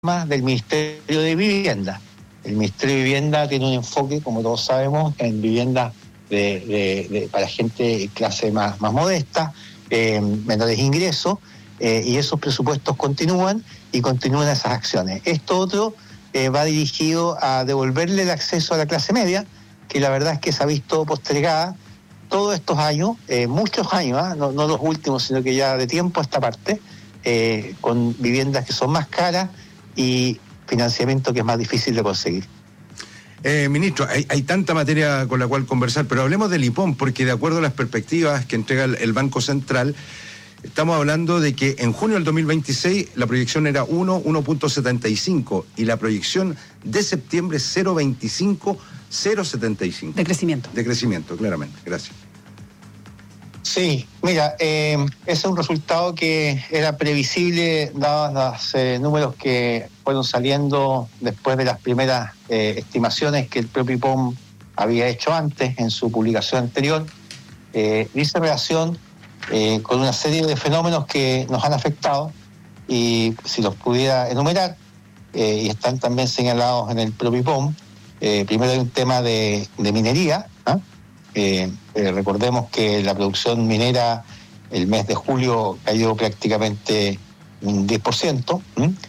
del Ministerio de Vivienda. El Ministerio de Vivienda tiene un enfoque, como todos sabemos, en viviendas para gente clase más modesta, menores ingresos, y esos presupuestos continúan esas acciones. Esto otro va dirigido a devolverle el acceso a la clase media, que la verdad es que se ha visto postergada todos estos años, muchos años, no los últimos, sino que ya de tiempo a esta parte, con viviendas que son más caras y financiamiento que es más difícil de conseguir. Ministro, hay tanta materia con la cual conversar, pero hablemos del IPOM, porque de acuerdo a las perspectivas que entrega el Banco Central, estamos hablando de que en junio del 2026 la proyección era 1.75 y la proyección de septiembre 0.25, 0.75. De crecimiento, claramente. Gracias. Sí, mira, ese es un resultado que era previsible dados los números que fueron saliendo después de las primeras estimaciones que el propio IPOM había hecho antes en su publicación anterior. Dice relación con una serie de fenómenos que nos han afectado, y si los pudiera enumerar, y están también señalados en el propio IPOM. Primero hay un tema de minería, ¿no? Recordemos que la producción minera el mes de julio cayó prácticamente un 10%,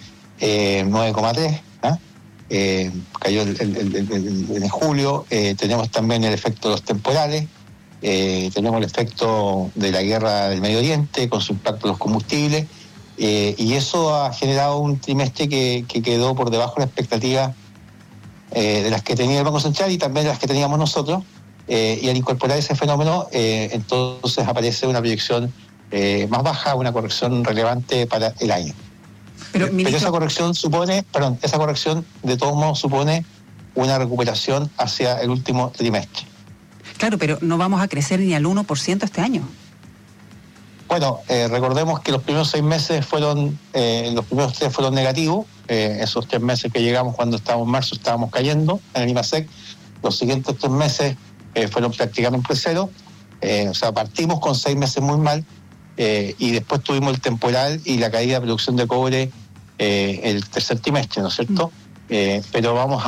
9,3%, cayó en julio. Tenemos también el efecto de los temporales, tenemos el efecto de la guerra del Medio Oriente con su impacto en los combustibles, y eso ha generado un trimestre que quedó por debajo de la expectativa de las que tenía el Banco Central y también de las que teníamos nosotros. Y al incorporar ese fenómeno, entonces aparece una proyección más baja, una corrección relevante para el año. Pero esa corrección de todos modos supone una recuperación hacia el último trimestre. Claro, pero no vamos a crecer ni al 1% este año. Bueno, recordemos que los primeros 6 meses los primeros 3 fueron negativos. Esos 3 meses que llegamos cuando estábamos en marzo estábamos cayendo en el IMASEC. Los siguientes 3 meses fueron prácticamente cero. O sea, partimos con 6 meses muy mal, y después tuvimos el temporal y la caída de producción de cobre el tercer trimestre, ¿no es cierto? Pero vamos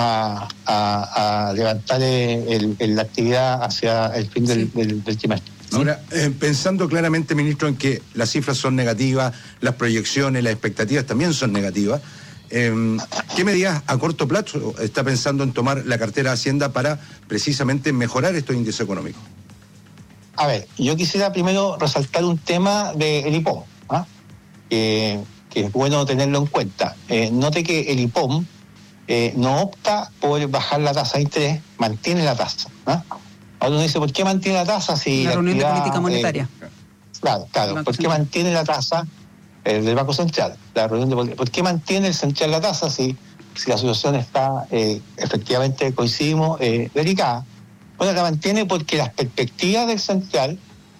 a levantar la actividad hacia el fin del trimestre. Ahora, pensando claramente, ministro, en que las cifras son negativas, las proyecciones, las expectativas también son negativas, ¿qué medidas a corto plazo está pensando en tomar la cartera de Hacienda para precisamente mejorar estos índices económicos? A ver, yo quisiera primero resaltar un tema del IPOM, que es bueno tenerlo en cuenta. Note que el IPOM no opta por bajar la tasa de interés, mantiene la tasa. Ahora uno dice, ¿por qué mantiene la tasa si la reunión de política monetaria? Claro, ¿por qué mantiene la tasa del Banco Central? ¿Por qué mantiene el Central la tasa si la situación está, efectivamente, coincidimos, delicada? Bueno, la mantiene porque las perspectivas del Central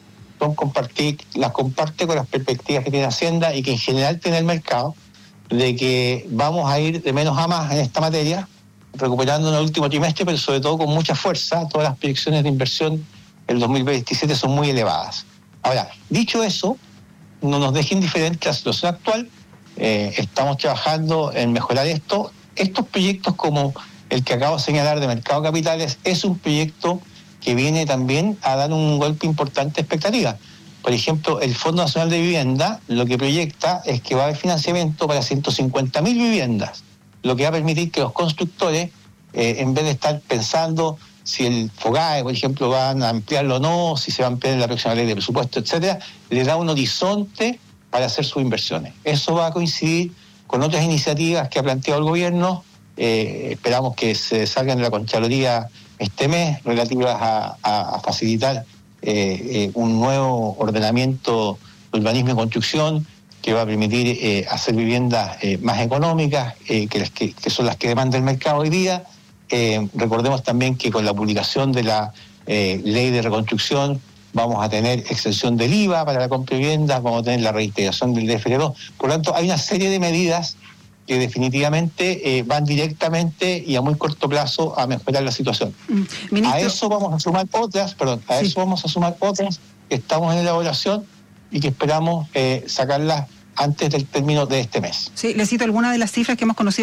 las comparte con las perspectivas que tiene Hacienda y que en general tiene el mercado, de que vamos a ir de menos a más en esta materia, recuperando en el último trimestre, pero sobre todo con mucha fuerza. Todas las proyecciones de inversión el 2027 son muy elevadas. Ahora, dicho eso, no nos deje indiferente la situación actual. Estamos trabajando en mejorar esto. Estos proyectos, como el que acabo de señalar de Mercado de Capitales, es un proyecto que viene también a dar un golpe importante de expectativa. Por ejemplo, el Fondo Nacional de Vivienda lo que proyecta es que va a haber financiamiento para 150.000 viviendas, lo que va a permitir que los constructores, en vez de estar pensando si el FOGAE, por ejemplo, van a ampliarlo o no, si se va a ampliar en la próxima ley de presupuesto, etcétera, le da un horizonte para hacer sus inversiones. Eso va a coincidir con otras iniciativas que ha planteado el gobierno. Esperamos que se salgan de la Contraloría este mes, relativas a facilitar un nuevo ordenamiento de urbanismo y construcción que va a permitir hacer viviendas más económicas, que son las que demanda el mercado hoy día. Recordemos también que con la publicación de la ley de reconstrucción vamos a tener exención del IVA para la compra de viviendas, vamos a tener la reintegración del DFL2. Por lo tanto, hay una serie de medidas que definitivamente van directamente y a muy corto plazo a mejorar la situación. Ministro, a eso vamos a sumar otras que estamos en elaboración y que esperamos sacarlas antes del término de este mes. Sí, le cito algunas de las cifras que hemos conocido